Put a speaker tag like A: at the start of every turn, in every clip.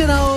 A: Genau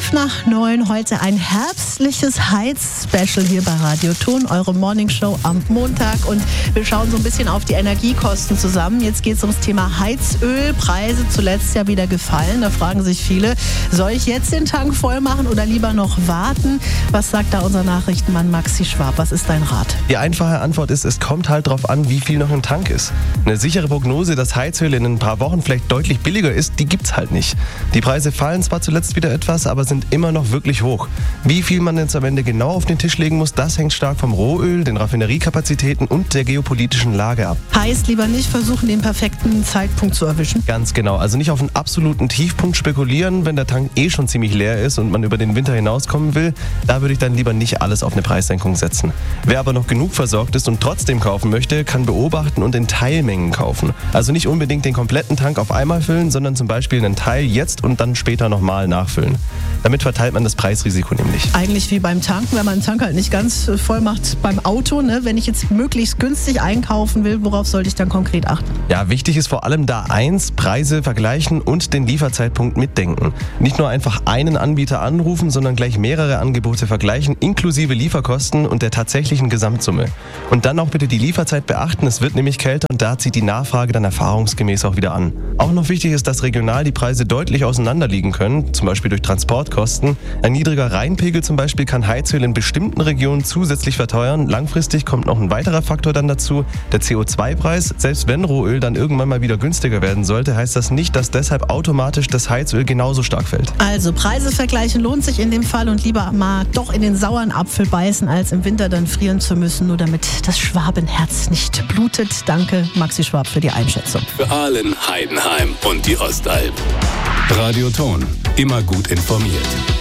A: 8:12. Heute ein herbstliches Heiz-Special hier bei Radio Ton, eure Morningshow am Montag. Und wir schauen so ein bisschen auf die Energiekosten zusammen. Jetzt geht es ums Thema Heizöl. Preise zuletzt ja wieder gefallen. Da fragen sich viele, soll ich jetzt den Tank voll machen oder lieber noch warten? Was sagt da unser Nachrichtenmann Maxi Schwab? Was ist dein Rat?
B: Die einfache Antwort ist, es kommt halt drauf an, wie viel noch im Tank ist. Eine sichere Prognose, dass Heizöl in ein paar Wochen vielleicht deutlich billiger ist, die gibt's halt nicht. Die Preise fallen zwar zuletzt wieder etwas, aber sind immer noch wirklich hoch. Wie viel man jetzt am Ende genau auf den Tisch legen muss, das hängt stark vom Rohöl, den Raffineriekapazitäten und der geopolitischen Lage ab.
A: Heißt, lieber nicht versuchen, den perfekten Zeitpunkt zu erwischen?
B: Ganz genau, also nicht auf einen absoluten Tiefpunkt spekulieren, wenn der Tank schon ziemlich leer ist und man über den Winter hinauskommen will. Da würde ich dann lieber nicht alles auf eine Preissenkung setzen. Wer aber noch genug versorgt ist und trotzdem kaufen möchte, kann beobachten und in Teilmengen kaufen. Also nicht unbedingt den kompletten Tank auf einmal füllen, sondern zum Beispiel einen Teil jetzt und dann später nochmal nachfüllen. Damit verteilt man das Preisrisiko nämlich.
A: Eigentlich wie beim Tanken, wenn man den Tank halt nicht ganz voll macht beim Auto. Ne? Wenn ich jetzt möglichst günstig einkaufen will, worauf sollte ich dann konkret achten?
B: Ja, wichtig ist vor allem da eins, Preise vergleichen und den Lieferzeitpunkt mitdenken. Nicht nur einfach einen Anbieter anrufen, sondern gleich mehrere Angebote vergleichen, inklusive Lieferkosten und der tatsächlichen Gesamtsumme. Und dann auch bitte die Lieferzeit beachten, es wird nämlich kälter und da zieht die Nachfrage dann erfahrungsgemäß auch wieder an. Auch noch wichtig ist, dass regional die Preise deutlich auseinander liegen können, zum Beispiel durch Transportkosten. Ein niedriger Rheinpegel zum Beispiel kann Heizöl in bestimmten Regionen zusätzlich verteuern. Langfristig kommt noch ein weiterer Faktor dann dazu, der CO2-Preis. Selbst wenn Rohöl dann irgendwann mal wieder günstiger werden sollte, heißt das nicht, dass deshalb automatisch das Heizöl genauso stark fällt.
A: Also Preise vergleichen lohnt sich in dem Fall und lieber mal doch in den sauren Apfel beißen, als im Winter dann frieren zu müssen, nur damit das Schwabenherz nicht blutet. Danke Maxi Schwab für die Einschätzung.
C: Für Aalen, Heidenheim und die Ostalb. Radio Ton, immer gut informiert.